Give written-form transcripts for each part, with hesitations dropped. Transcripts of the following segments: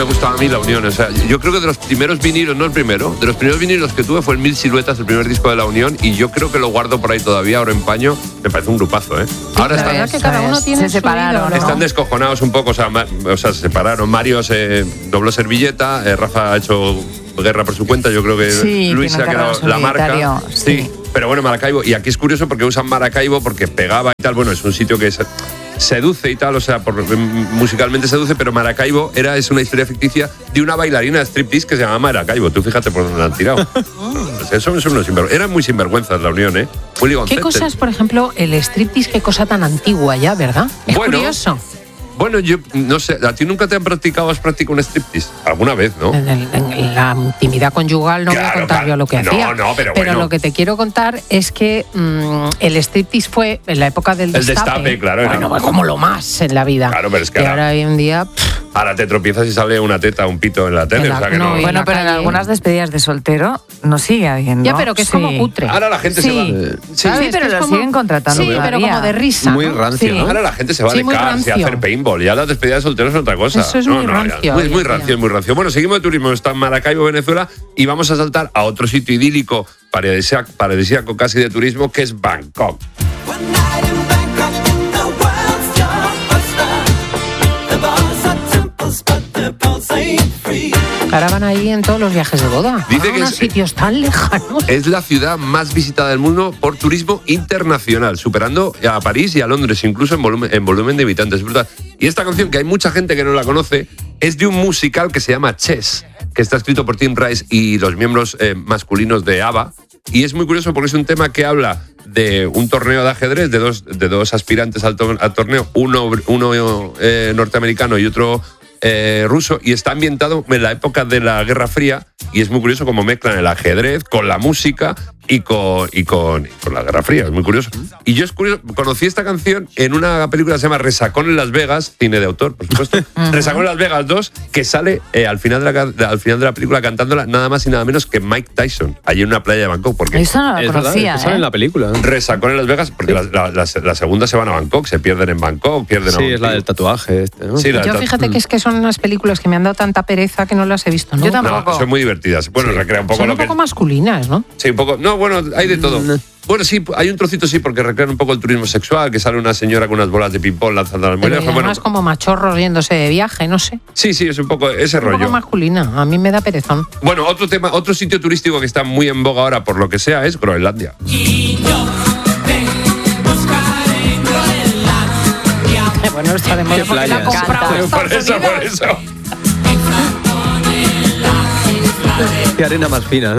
gustaba a mí La Unión. O sea, yo creo que de los primeros vinilos, no el primero, de los primeros vinilos que tuve fue el 1000 Siluetas, el primer disco de La Unión, y yo creo que lo guardo por ahí todavía, ahora en paño. Me parece un grupazo, ¿eh? Ahora están, que cada uno tiene se separaron, ¿no? Están descojonados un poco, o sea, se separaron. Mario se dobló servilleta, Rafa ha hecho guerra por su cuenta, yo creo que sí, Luis se ha quedado la marca. Sí. Pero bueno, Maracaibo, y aquí es curioso porque usan Maracaibo porque pegaba y tal. Bueno, es un sitio que seduce y tal, o sea, musicalmente seduce, pero Maracaibo es una historia ficticia de una bailarina de striptease que se llama Maracaibo. Tú fíjate por dónde la han tirado. Eran muy sinvergüenzas La Unión, ¿eh? ¿Qué cosas, por ejemplo, el striptease, qué cosa tan antigua ya, ¿verdad? Es curioso. Bueno, yo no sé, ¿a ti nunca te has practicado un striptease? Alguna vez, ¿no? En la intimidad conyugal no voy a contar yo lo que hacía. No, pero bueno. Lo que te quiero contar es que el striptease fue en la época del destape. El destape, claro. Bueno, como lo más en la vida. Claro, pero es que ahora hoy en día... Ahora te tropiezas y sale una teta, un pito en la tele. O sea que no. Bueno, pero en algunas despedidas de soltero no sigue habiendo. Ya, pero que es como cutre. Ahora la gente se va. Sí, pero lo siguen contratando. Sí, pero como de risa. Muy rancio, ¿no? Ahora la gente se va de cars y a hacer paintball. Ya las despedidas de solteros son otra cosa. Eso es muy rancio. Muy rancio. Bueno, seguimos de turismo. Está en Maracaibo, Venezuela, y vamos a saltar a otro sitio idílico, paradisíaco casi de turismo, que es Bangkok. Ahora van ahí en todos los viajes de boda. Dice que sitios tan lejanos. Es la ciudad más visitada del mundo por turismo internacional, superando a París y a Londres, incluso en volumen de habitantes. Es brutal. Y esta canción, que hay mucha gente que no la conoce, es de un musical que se llama Chess, que está escrito por Tim Rice y los miembros masculinos de ABBA. Y es muy curioso porque es un tema que habla de un torneo de ajedrez de dos aspirantes al torneo, uno norteamericano y otro ruso, y está ambientado en la época de la Guerra Fría, y es muy curioso cómo mezclan el ajedrez con la música y con la Guerra Fría. Es muy curioso. Y yo conocí esta canción en una película que se llama Resacón en Las Vegas, cine de autor, por supuesto. Resacón en Las Vegas 2, que sale al final de la película cantándola nada más y nada menos que Mike Tyson, allí en una playa de Bangkok. Porque eso no lo conocía, verdad, sale en la película. Resacón en Las Vegas, porque la segunda se van a Bangkok, se pierden en Bangkok, es la del tatuaje. ¿No? Sí, yo fíjate que es que son unas películas que me han dado tanta pereza que no las he visto, ¿no? Yo tampoco. No, son muy divertidas. Bueno, recrea un poco son un poco masculinas, ¿no? Sí, un poco. No, bueno, hay de todo. Bueno, sí, hay un trocito sí, porque recrean un poco el turismo sexual, que sale una señora con unas bolas de ping-pong lanzando las mujeres. Bueno, es como machorros yéndose de viaje, no sé. Sí, es un poco ese rollo. Un poco masculina, a mí me da perezón. Bueno, otro sitio turístico que está muy en boga ahora, por lo que sea, es Groenlandia. Bueno, está de moda porque la compramos. Por eso. Qué arena más fina, ¿no?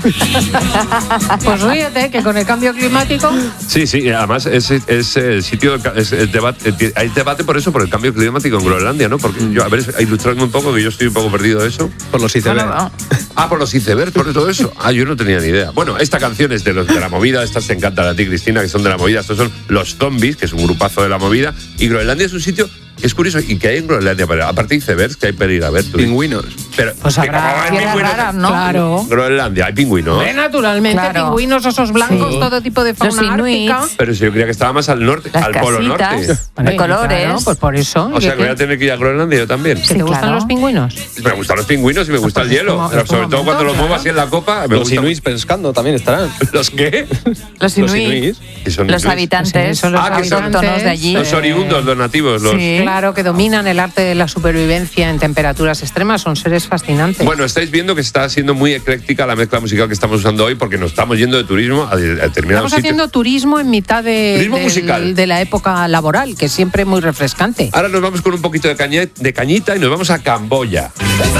Pues ríete, que con el cambio climático... Sí, además es el sitio, hay debate por eso, por el cambio climático en Groenlandia, ¿no? Porque yo, a ver, ilustradme un poco, que yo estoy un poco perdido de eso. Por los icebergs. Por los icebergs, por todo eso. Yo no tenía ni idea. Bueno, esta canción es de la movida, estas te encantan a ti, Cristina, que son de la movida. Estos son los Zombies, que es un grupazo de la movida. Y Groenlandia es un sitio... Es curioso, ¿y qué hay en Groenlandia? Aparte de icebergs, ¿qué hay para ir a ver? Pingüinos. Pero, pues habrá raras, ¿no? Claro. Groenlandia, hay pingüinos. Naturalmente, pingüinos, osos blancos, todo tipo de fauna ártica. Pero si yo creía que estaba más al norte, al polo norte. De colores. Claro, pues por eso. O sea, que voy a tener que ir a Groenlandia yo también. ¿Te gustan los pingüinos? Me gustan los pingüinos y me gusta el hielo. Sobre todo cuando los muevo así en la copa. Los inuits pescando también estarán. ¿Los qué? Los inuits. Los habitantes. Son los autóctonos de allí. Los oriundos, los nativos. Sí, claro, que dominan el arte de la supervivencia en temperaturas extremas. Son seres fascinantes. Bueno, estáis viendo que está siendo muy ecléctica la mezcla musical que estamos usando hoy, porque nos estamos yendo de turismo a determinados sitios. Estamos haciendo turismo en mitad de la época laboral, que es siempre muy refrescante. Ahora nos vamos con un poquito de cañita y nos vamos a Camboya.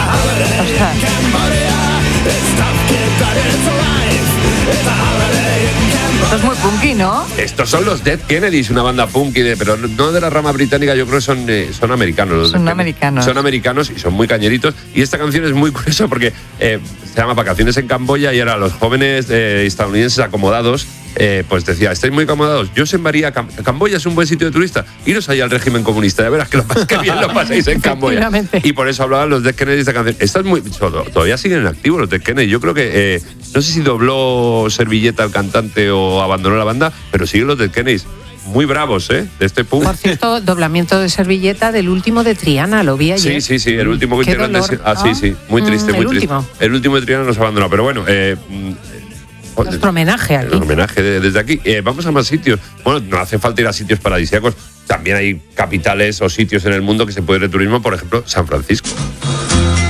Esto es muy punky, ¿no? Estos son los Dead Kennedys, una banda punky, pero no de la rama británica, yo creo que son americanos. Son americanos. Son americanos y son muy cañeritos. Y esta canción es muy curiosa porque se llama Vacaciones en Camboya, y ahora los jóvenes estadounidenses acomodados, pues decía, ¿estáis muy acomodados? Yo os enviaría Camboya es un buen sitio de turista. Iros allá al régimen comunista, ya verás que bien lo pasáis en Camboya. Y por eso hablaban los Dead Kennedys de esta canción. Esta es muy, todavía siguen en activo los Dead Kennedys. Yo creo que, no sé si dobló servilleta el cantante o abandonó la banda, pero siguen los Dead Kennedys. muy bravos, de este pub. Por cierto, doblamiento de servilleta del último de Triana, lo vi ayer. Sí, el último que hicieron. Sí, muy triste, muy triste. El último de Triana nos abandonó, pero bueno. Nuestro homenaje aquí. El homenaje desde aquí. Vamos a más sitios. Bueno, no hace falta ir a sitios paradisíacos. También hay capitales o sitios en el mundo que se puede ir de turismo, por ejemplo, San Francisco.